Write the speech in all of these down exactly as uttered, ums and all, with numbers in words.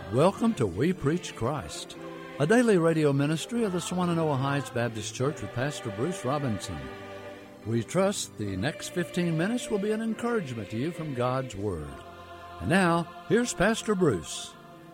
Welcome to We Preach Christ, a daily radio ministry of the Swannanoa Heights Baptist Church with Pastor Bruce Robinson. We trust the next fifteen minutes will be an encouragement to you from God's Word. And now, here's Pastor Bruce.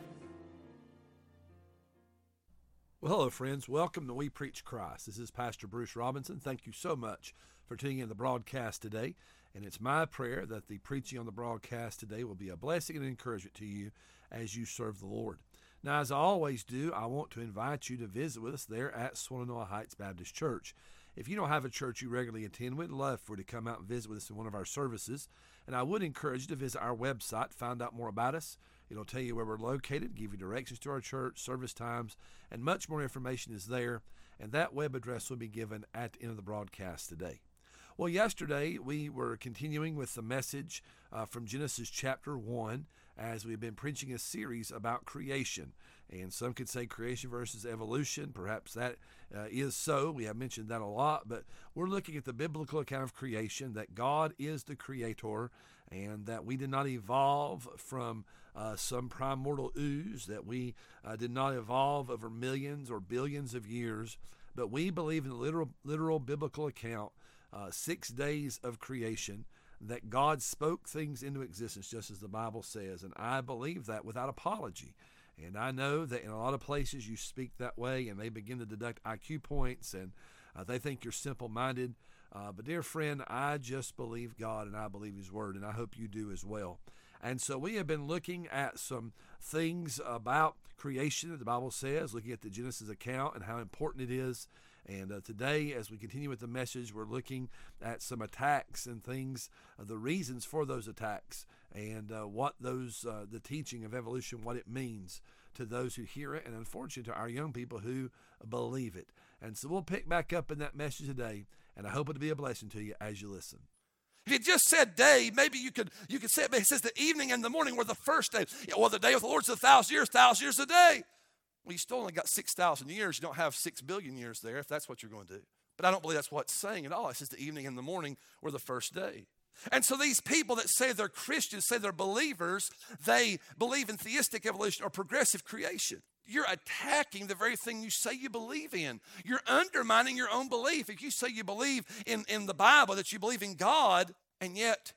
Well, hello, friends. Welcome to We Preach Christ. This is Pastor Bruce Robinson. Thank you so much for tuning in the broadcast today. And it's my prayer that the preaching on the broadcast today will be a blessing and encouragement to you as you serve the Lord. Now, as I always do, I want to invite you to visit with us there at Swannanoa Heights Baptist Church. If you don't have a church you regularly attend, we'd love for you to come out and visit with us in one of our services. And I would encourage you to visit our website, find out more about us. It'll tell you where we're located, give you directions to our church, service times, and much more information is there. And that web address will be given at the end of the broadcast today. Well, yesterday we were continuing with the message uh, from Genesis chapter one as we've been preaching a series about creation. And some could say creation versus evolution. Perhaps that uh, is so. We have mentioned that a lot. But we're looking at the biblical account of creation, that God is the creator and that we did not evolve from uh, some primordial ooze, that we uh, did not evolve over millions or billions of years. But we believe in the literal, literal biblical account, uh, six days of creation, that God spoke things into existence just as the Bible says. And I believe that without apology. And I know that in a lot of places you speak that way and they begin to deduct I Q points and uh, they think you're simple-minded. Uh, but dear friend, I just believe God and I believe His Word, and I hope you do as well. And so we have been looking at some things about creation that the Bible says, looking at the Genesis account and how important it is. And uh, today, as we continue with the message, we're looking at some attacks and things, uh, the reasons for those attacks, and uh, what those, uh, the teaching of evolution, what it means to those who hear it, and unfortunately to our young people who believe it. And so we'll pick back up in that message today, and I hope it'll be a blessing to you as you listen. If you just said day, maybe you could you could say it, but it says the evening and the morning were the first day. Yeah, well, the day of the Lord's a thousand years, thousand years a day. Well, you still only got six thousand years. You don't have six billion years there if that's what you're going to do. But I don't believe that's what it's saying at all. It says the evening and the morning were the first day. And so these people that say they're Christians, say they're believers, they believe in theistic evolution or progressive creation. You're attacking the very thing you say you believe in. You're undermining your own belief. If you say you believe in, in the Bible, that you believe in God, and yet